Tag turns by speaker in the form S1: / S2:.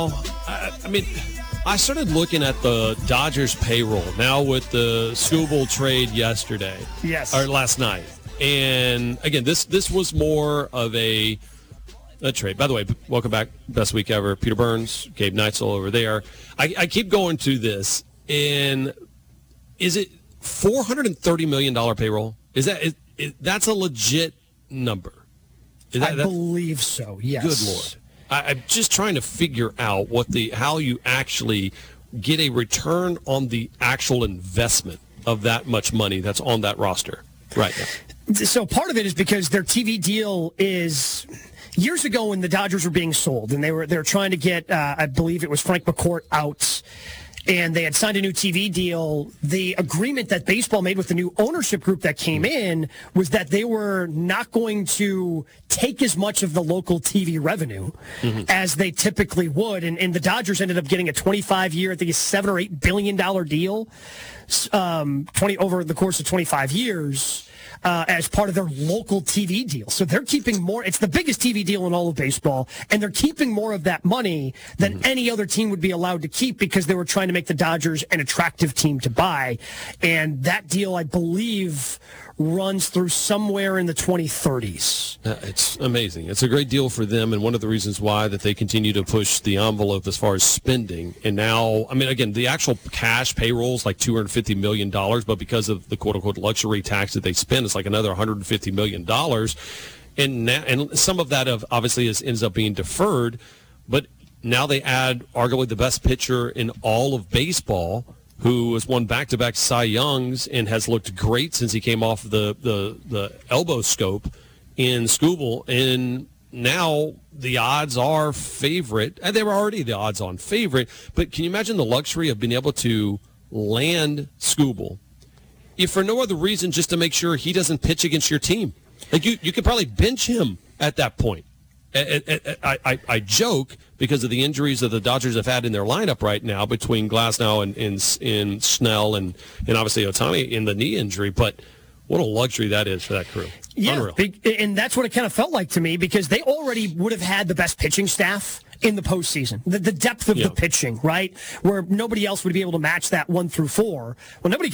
S1: I mean, I started looking at the Dodgers payroll now with the Skubal trade yesterday.
S2: Yes.
S1: Or last night. And, again, this was more of a trade. By the way, welcome back. Best week ever. Peter Burns, Gabe Neitzel over there. I keep going to this. And is it $430 million payroll? That's a legit number?
S2: I believe so, yes.
S1: Good Lord. I'm just trying to figure out how you actually get a return on the actual investment of that much money that's on that roster right now.
S2: So part of it is because their TV deal is years ago when the Dodgers were being sold, and they were trying to get, I believe it was Frank McCourt out, and they had signed a new TV deal. The agreement that baseball made with the new ownership group that came in was that they were not going to take as much of the local TV revenue as they typically would. And the Dodgers ended up getting a 25-year, I think it's $7 or $8 billion deal over the course of 25 years. As part of their local TV deal. So they're keeping more. It's the biggest TV deal in all of baseball, and they're keeping more of that money than any other team would be allowed to keep because they were trying to make the Dodgers an attractive team to buy. And that deal, I believe, runs through somewhere in the 2030s.
S1: It's amazing. It's a great deal for them, and one of the reasons why that they continue to push the envelope as far as spending. And now, I mean, again, the actual cash payroll is like $250 million, but because of the quote-unquote luxury tax that they spend, it's like another $150 million. And some of that obviously ends up being deferred, but now they add arguably the best pitcher in all of baseball, who has won back-to-back Cy Youngs and has looked great since he came off the elbow scope in Skubal. And now the odds are favorite, and they were already the odds-on favorite, but can you imagine the luxury of being able to land Skubal, if for no other reason just to make sure he doesn't pitch against your team? Like you could probably bench him at that point. I joke because of the injuries that the Dodgers have had in their lineup right now between Glasnow and Snell and obviously Ohtani in the knee injury. But what a luxury that is for that crew.
S2: Yeah,
S1: Unreal.
S2: And that's what it kind of felt like to me because they already would have had the best pitching staff in the postseason. The depth of the pitching, right? Where nobody else would be able to match that 1 through 4. Well, nobody